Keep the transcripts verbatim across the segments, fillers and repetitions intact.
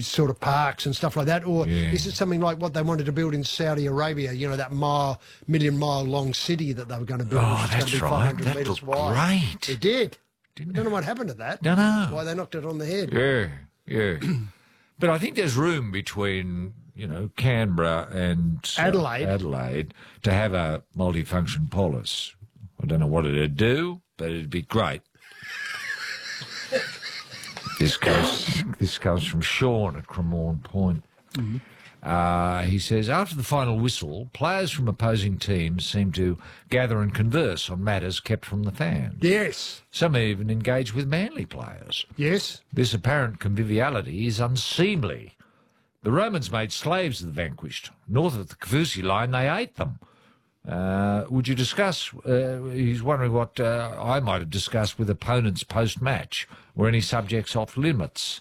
sort of parks and stuff like that? Or Yeah. is it something like what they wanted to build in Saudi Arabia, you know, that mile, million mile long city that they were going to build? Oh, which is that's going to be right. five hundred That metres looked wide. great. It did. Didn't I don't know what happened to that. Don't know. Why they knocked it on the head. Yeah, yeah. But I think there's room between, you know, Canberra and uh, Adelaide. Adelaide to have a multifunction polis. I don't know what it'd do, but it'd be great. This comes, this comes from Sean at Cremorne Point. Mm-hmm. Uh, he says, after the final whistle, players from opposing teams seem to gather and converse on matters kept from the fans. Yes. Some even engage with Manly players. Yes. This apparent conviviality is unseemly. The Romans made slaves of the vanquished. North of the Kaufusi line, they ate them. Uh, would you discuss, uh, he's wondering what uh, I might have discussed with opponents post-match. Were any subjects off limits?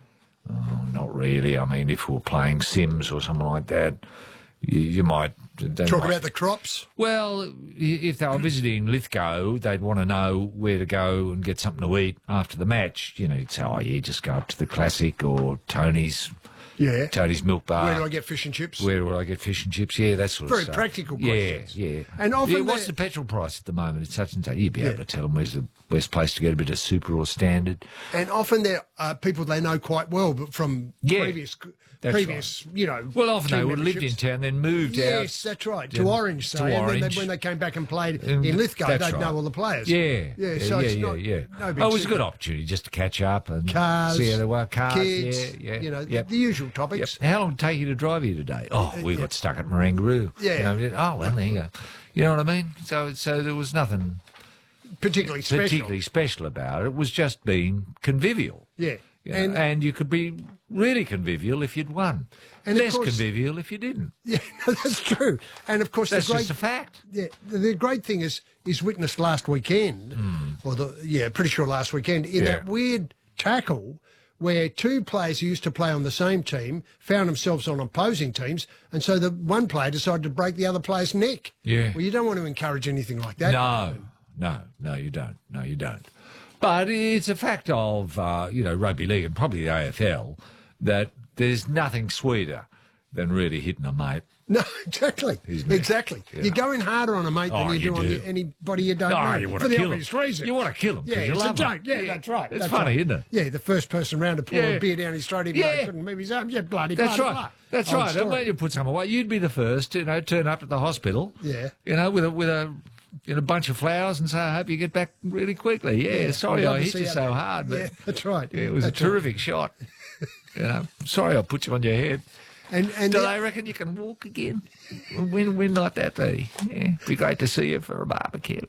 Oh, not really. I mean, if we were playing Sims or something like that, you, you might... Talk might, about the crops. Well, i- if they were visiting Lithgow, they'd want to know where to go and get something to eat after the match. You know, you'd say, oh, yeah, just go up to the Classic or Tony's... Yeah. Tony's Milk Bar. Where do I get fish and chips? Where do I get fish and chips? Yeah, that sort Very of stuff. practical Yeah, questions. yeah. And often yeah, what's they're- the petrol price at the moment? It's such and such. You'd be Yeah. able to tell them where's the best place to get a bit of super or standard. And often they're uh, people they know quite well, but from Yeah, previous, that's previous, you know. Well, often they team would have lived in memberships. town, then moved out. Yes, that's right. To Yeah, Orange, to say, and then Orange. they, when they came back and played And in Lithgow, that's they'd right. know all the players. Yeah, yeah. yeah, So yeah, it's yeah, not, yeah. No big oh, it was a secret. good opportunity just to catch up and Cars, see how they were. Cars, kids, yeah, yeah. you know, yep. the usual Yep. topics. How long did it take you to drive here today? Oh, we got stuck at Marangaroo. Yeah. You know, oh, well, there you go. You know what I mean? So, so there was nothing Particularly special. particularly special about it. It was just being convivial. Yeah. You know, And, and you could be really convivial if you'd won. And of less course- convivial if you didn't. yeah, no, that's true. And of course, That's the great, just a fact. yeah, the, the great thing is, is witnessed last weekend, or the yeah, pretty sure last weekend, in Hmm. Yeah. that weird tackle where two players who used to play on the same team found themselves on opposing teams, and so the one player decided to break the other player's neck. Yeah. Well, you don't want to encourage anything like that. No, no, no, you don't. No, you don't. But it's a fact of, uh, you know, rugby league and probably the A F L that there's nothing sweeter than really hitting a mate. No, exactly. Isn't it? Exactly. Yeah. You're going harder on a mate Oh, than you, you do on do. the, anybody you don't Oh, know. you want for to the kill him. obvious reason. You want to kill him Yeah, because you it's love a him. joke. Yeah, that's right. It's that's funny, right. isn't it? Yeah, the first person round to pour Yeah. a beer down his throat, he Yeah. couldn't move his arm. Yeah, bloody, That's bloody, right. blah. That's Old right. And story. when you put someone away, you'd be the first, you know, turn up at the hospital. Yeah. You know, with a with a you know, bunch of flowers and say, I hope you get back really quickly. Yeah, Yeah, sorry I'd love I to hit see you how so that- hard, but Yeah, that's right. yeah, it was That's a right. terrific shot. You know, sorry I put you on your head. And, and Do the- they reckon you can walk again? When when like that be? Yeah, be great to see you for a barbecue.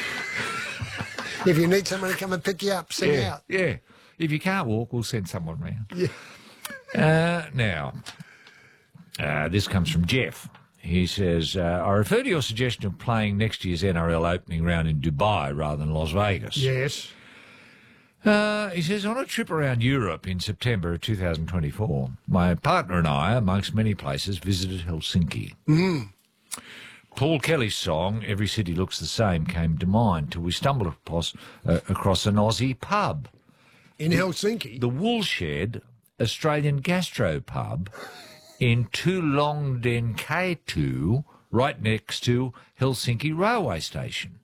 if you need someone to come and pick you up, sing Yeah, out. yeah. If you can't walk, we'll send someone round. Yeah. Uh, now, uh, this comes from Jeff. He says, uh, I refer to your suggestion of playing next year's N R L opening round in Dubai rather than Las Vegas. Yes. Uh, he says, on a trip around Europe in September of two thousand twenty-four, my partner and I, amongst many places, visited Helsinki. Mm. Paul Kelly's song, Every City Looks the Same, came to mind till we stumbled across, uh, across an Aussie pub. In Helsinki. The Woolshed Australian Gastro Pub in Tulongdenkatu, right next to Helsinki railway station.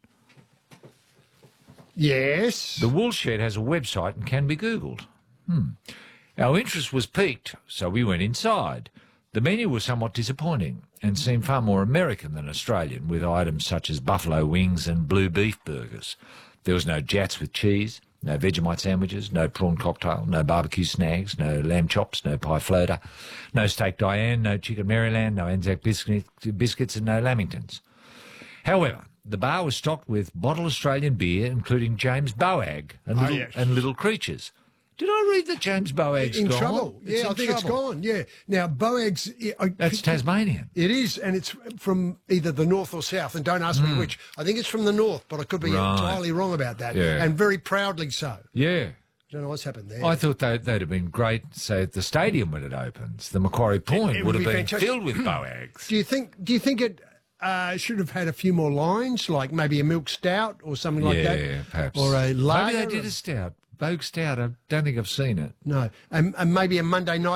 Yes. The Woolshed has a website and can be Googled. Hmm. Our interest was piqued, so we went inside. The menu was somewhat disappointing and seemed far more American than Australian, with items such as buffalo wings and blue beef burgers. There was no jats with cheese, no Vegemite sandwiches, no prawn cocktail, no barbecue snags, no lamb chops, no pie floater, no steak Diane, no chicken Maryland, no Anzac biscuit, biscuits and no Lamingtons. However, the bar was stocked with bottled Australian beer, including James Boag and Oh, Little, yes. and Little Creatures. Did I read that James Boag's in gone? trouble. It's yeah, in I think it's trouble. gone. Yeah. Now, Boag's... yeah, I- That's Tasmanian. It is, and it's from either the north or south, and don't ask me which. I think it's from the north, but I could be Hmm. Right. entirely wrong about that, Yeah. and very proudly so. Yeah. Don't know what's happened there. I thought they'd, they'd have been great, say, at the stadium when it opens. The Macquarie Point it would would have be been fantastic. filled with Boags. do you think? Do you think it uh, should have had a few more lines, like maybe a milk stout or something like that, Yeah, perhaps. or a lager? Maybe they did a stout. Boag Stout. I don't think I've seen it. No, and, and maybe a Monday night